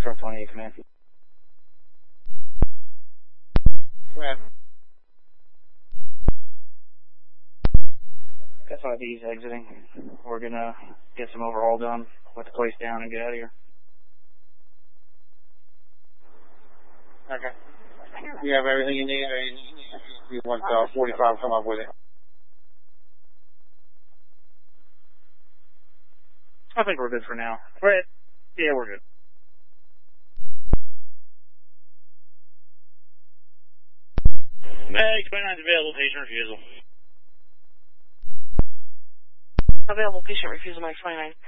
Truck 28 command. Right. Got 5B's exiting. We're gonna get some overhaul done, put the place down, and get out of here. Okay. You have everything you need, or you want 45 to come up with it? I think we're good for now. Right? Yeah, we're good. Mag 29's available, patient refusal. Available patient refusal, Mag 29.